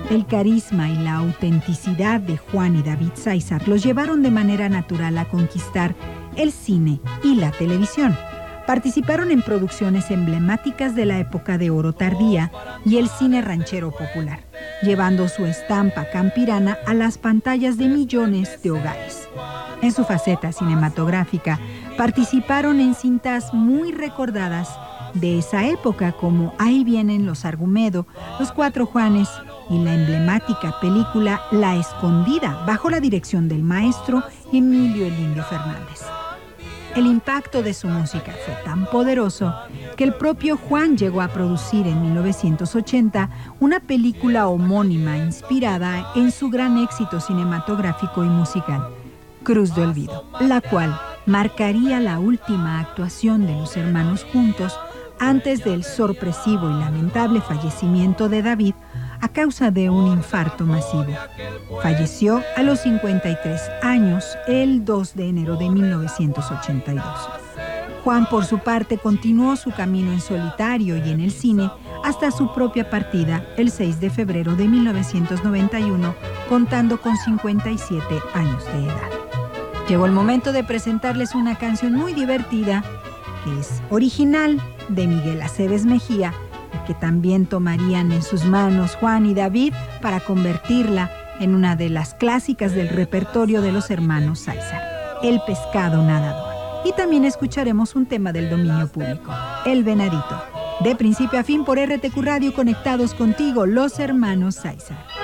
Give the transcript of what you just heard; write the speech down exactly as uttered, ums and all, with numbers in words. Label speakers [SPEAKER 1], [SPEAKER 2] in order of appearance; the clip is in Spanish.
[SPEAKER 1] El carisma y la autenticidad de Juan y David Sáizar los llevaron de manera natural a conquistar el cine y la televisión. Participaron en producciones emblemáticas de la época de oro tardía y el cine ranchero popular, llevando su estampa campirana a las pantallas de millones de hogares. En su faceta cinematográfica, participaron en cintas muy recordadas de esa época como Ahí vienen los Argumedo, Los Cuatro Juanes y la emblemática película La Escondida, bajo la dirección del maestro Emilio el Indio Fernández. El impacto de su música fue tan poderoso que el propio Juan llegó a producir en mil novecientos ochenta una película homónima inspirada en su gran éxito cinematográfico y musical, Cruz de Olvido, la cual marcaría la última actuación de los hermanos juntos antes del sorpresivo y lamentable fallecimiento de David a causa de un infarto masivo. Falleció a los cincuenta y tres años el dos de enero de mil novecientos ochenta y dos. Juan, por su parte, continuó su camino en solitario y en el cine hasta su propia partida el seis de febrero de mil novecientos noventa y uno, contando con cincuenta y siete años de edad. Llegó el momento de presentarles una canción muy divertida que es original de Miguel Aceves Mejía, que también tomarían en sus manos Juan y David para convertirla en una de las clásicas del repertorio de los hermanos Sáizar, El pescado nadador. Y también escucharemos un tema del dominio público, El venadito. De principio a fin por R T Q Radio, conectados contigo, los hermanos Sáizar.